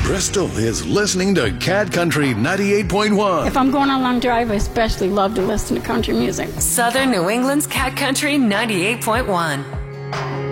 Bristol is listening to Cat Country 98.1. If I'm going on a long drive, I especially love to listen to country music. Southern New England's Cat Country 98.1.